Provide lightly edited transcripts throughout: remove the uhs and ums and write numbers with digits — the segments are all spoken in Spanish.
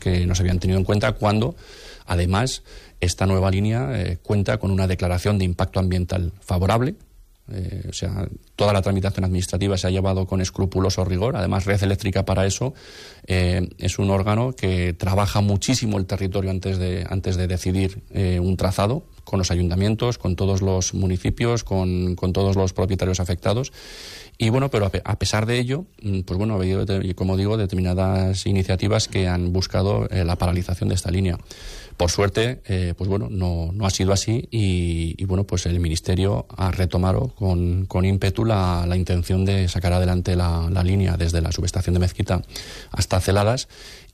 que no se habían tenido en cuenta cuando, además, esta nueva línea cuenta con una declaración de impacto ambiental favorable. O sea, toda la tramitación administrativa se ha llevado con escrupuloso rigor. Además, Red Eléctrica para eso es un órgano que trabaja muchísimo el territorio antes de decidir un trazado, con los ayuntamientos, con todos los municipios, con todos los propietarios afectados. Y bueno, pero a pesar de ello, pues bueno, ha habido, como digo, determinadas iniciativas que han buscado la paralización de esta línea. Por suerte, pues bueno, no ha sido así y bueno, pues el Ministerio ha retomado con ímpetu la intención de sacar adelante la línea desde la subestación de Mezquita hasta Celadas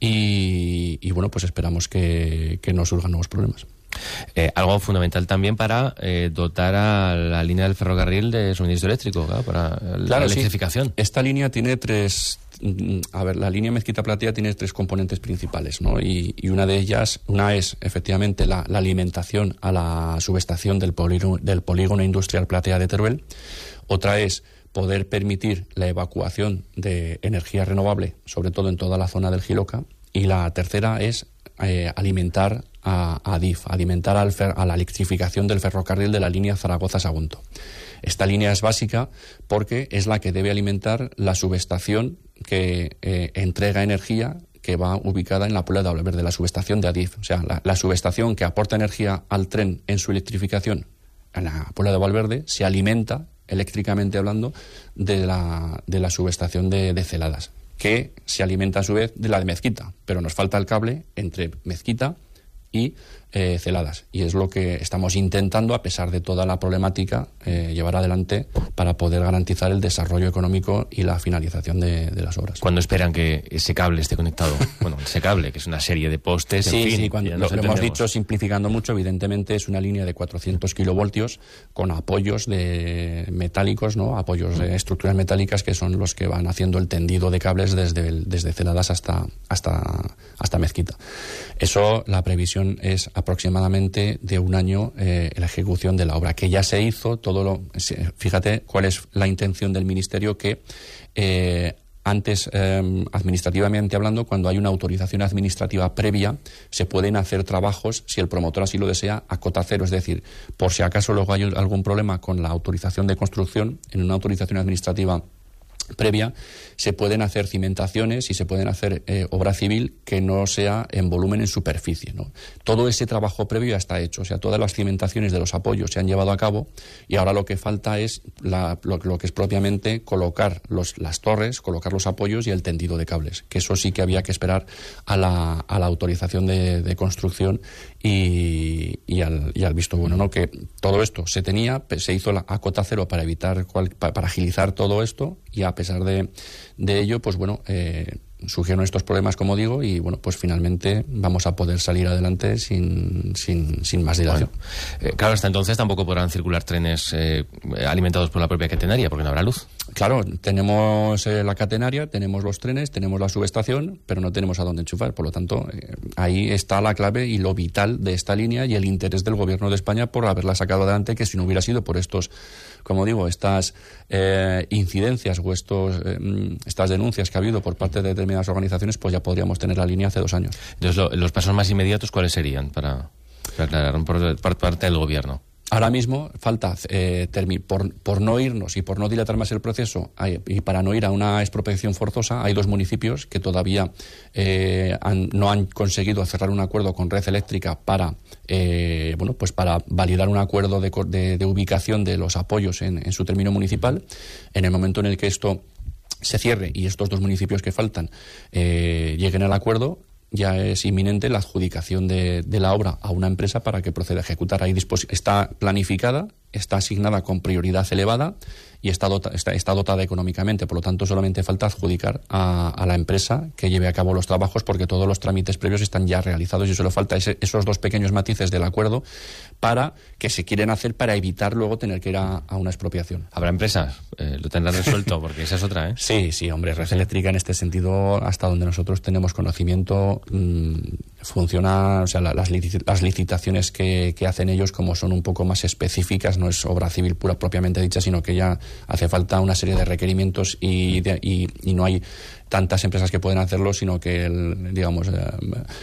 y bueno, pues esperamos que no surjan nuevos problemas. Algo fundamental también para dotar a la línea del ferrocarril de suministro eléctrico, claro, para la electrificación. Sí. Esta línea tiene la línea Mezquita-Platea tiene tres componentes principales, ¿no? Y una de ellas, es efectivamente la alimentación a la subestación del polígono industrial Platea de Teruel. Otra es poder permitir la evacuación de energía renovable, sobre todo en toda la zona del Jiloca. Y la tercera es alimentar a ADIF, alimentar a la electrificación del ferrocarril de la línea Zaragoza-Sagunto. Esta línea es básica porque es la que debe alimentar la subestación que entrega energía, que va ubicada en la Puebla de Valverde, la subestación de ADIF. O sea, la subestación que aporta energía al tren en su electrificación en la Puebla de Valverde se alimenta, eléctricamente hablando, de la subestación de Celadas, que se alimenta a su vez de la de Mezquita, pero nos falta el cable entre Mezquita y Celadas, y es lo que estamos intentando, a pesar de toda la problemática, llevar adelante para poder garantizar el desarrollo económico y la finalización de las obras. ¿Cuándo esperan que ese cable esté conectado? Bueno, ese cable, que es una serie de postes, sí, en fin. Sí, cuando lo hemos dicho, simplificando mucho, evidentemente es una línea de 400 kilovoltios con apoyos metálicos, ¿no? Apoyos de estructuras metálicas que son los que van haciendo el tendido de cables desde Celadas hasta Mezquita. Eso, la previsión es aproximadamente de un año la ejecución de la obra, que ya se hizo fíjate cuál es la intención del Ministerio, que antes, administrativamente hablando, cuando hay una autorización administrativa previa, se pueden hacer trabajos, si el promotor así lo desea, a cota cero. Es decir, por si acaso luego hay algún problema con la autorización de construcción, en una autorización administrativa previa, se pueden hacer cimentaciones y se pueden hacer obra civil que no sea en volumen, en superficie, ¿no? Todo ese trabajo previo ya está hecho, o sea, todas las cimentaciones de los apoyos se han llevado a cabo y ahora lo que falta es lo que es propiamente colocar las torres, colocar los apoyos y el tendido de cables, que eso sí que había que esperar a la autorización de construcción y al visto bueno, ¿no? Que todo esto se hizo a cota cero para evitar, para agilizar todo esto, y a pesar de ello, pues bueno, surgieron estos problemas, como digo, y bueno, pues finalmente vamos a poder salir adelante sin más dilación. Bueno, claro, hasta entonces tampoco podrán circular trenes alimentados por la propia catenaria, porque no habrá luz. Claro, tenemos la catenaria, tenemos los trenes, tenemos la subestación, pero no tenemos a dónde enchufar. Por lo tanto, ahí está la clave y lo vital de esta línea y el interés del Gobierno de España por haberla sacado adelante, que si no hubiera sido por estos, como digo, estas incidencias o estas denuncias que ha habido por parte de determinadas organizaciones, pues ya podríamos tener la línea hace 2 años. Entonces, los pasos más inmediatos, ¿cuáles serían para aclarar por parte del Gobierno? Ahora mismo falta, por no irnos y por no dilatar más el proceso y para no ir a una expropiación forzosa, hay 2 municipios que todavía no han conseguido cerrar un acuerdo con Red Eléctrica para validar un acuerdo de ubicación de los apoyos en su término municipal. En el momento en el que esto se cierre y estos 2 municipios que faltan lleguen al acuerdo, ya es inminente la adjudicación de la obra a una empresa para que proceda a ejecutar. Ahí está planificada, está asignada con prioridad elevada y está dotada económicamente. Por lo tanto, solamente falta adjudicar a la empresa que lleve a cabo los trabajos, porque todos los trámites previos están ya realizados y solo falta esos 2 pequeños matices del acuerdo que se quieren hacer para evitar luego tener que ir a una expropiación. ¿Habrá empresas? Lo tendrán resuelto, porque esa es otra, ¿eh? Sí, hombre, Red Eléctrica en este sentido, hasta donde nosotros tenemos conocimiento, funciona, o sea, las licitaciones que hacen ellos, como son un poco más específicas, no es obra civil pura propiamente dicha, sino que ya hace falta una serie de requerimientos y no hay tantas empresas que pueden hacerlo, sino que